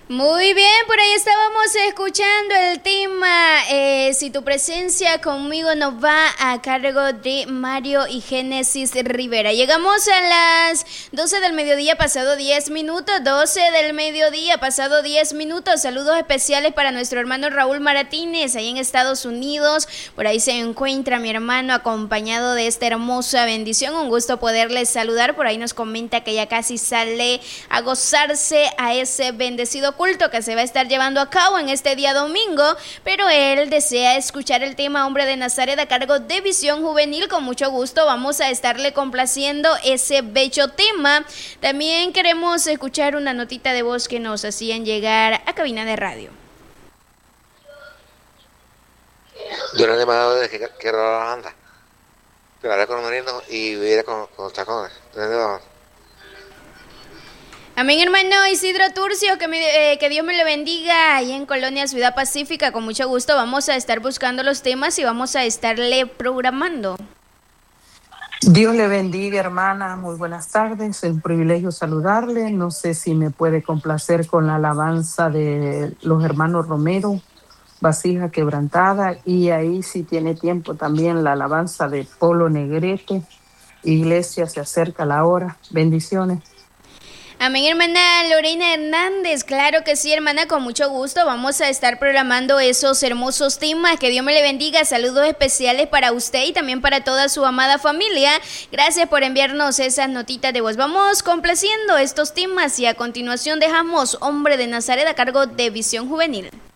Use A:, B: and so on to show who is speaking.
A: Muy bien, por ahí estábamos escuchando el tema Si tu presencia conmigo no va, a cargo de Mario y Génesis Rivera. Llegamos a las 12 del mediodía pasado 10 minutos, 12 del mediodía pasado 10 minutos. Saludos especiales para nuestro hermano Raúl Maratínez, ahí en Estados Unidos. Por ahí se encuentra mi hermano acompañado de esta hermosa bendición. Un gusto poderles saludar. Por ahí nos comenta que ya casi sale a gozarse a ese bendecido culto que se va a estar llevando a cabo en este día domingo, pero él desea escuchar el tema Hombre de Nazaret a cargo de Visión Juvenil. Con mucho gusto vamos a estarle complaciendo ese bello tema. También queremos escuchar una notita de voz que nos hacían llegar a cabina de radio.
B: Yo no le he mandado de que la banda, pero hablar con Marino y viviera con los tacones.
A: Amén, hermano Isidro Turcio, que Dios me lo bendiga ahí en Colonia Ciudad Pacífica. Con mucho gusto vamos a estar buscando los temas y vamos a estarle programando.
C: Dios le bendiga, hermana. Muy buenas tardes. Es un privilegio saludarle. No sé si me puede complacer con la alabanza de los hermanos Romero, Vasija Quebrantada, y ahí si tiene tiempo también la alabanza de Polo Negrete. Iglesia, se acerca la hora. Bendiciones.
A: Amén, hermana Lorena Hernández. Claro que sí, hermana, con mucho gusto vamos a estar programando esos hermosos temas. Que Dios me le bendiga. Saludos especiales para usted y también para toda su amada familia. Gracias por enviarnos esas notitas de voz. Vamos complaciendo estos temas y a continuación dejamos Hombre de Nazaret a cargo de Visión Juvenil.